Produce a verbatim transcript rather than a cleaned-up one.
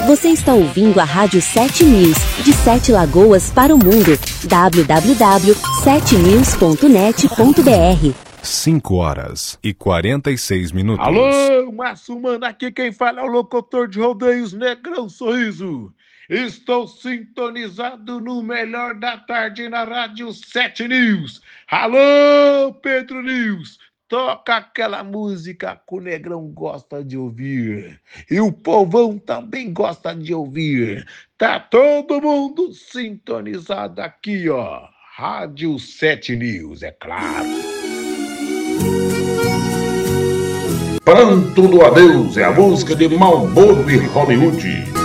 Você está ouvindo a Rádio sete News, de Sete Lagoas para o mundo. w w w ponto sete news ponto net ponto b r. cinco horas e quarenta e seis minutos. Alô, Márcio Mano, aqui quem fala é o locutor de rodeios Negrão Sorriso. Estou sintonizado no melhor da tarde na Rádio sete News. Alô, Pedro News. Toca aquela música que o Negrão gosta de ouvir. E o povão também gosta de ouvir. Tá todo mundo sintonizado aqui, ó. Rádio sete News, é claro. Pranto do Adeus é a música de Marlboro e Hollywood.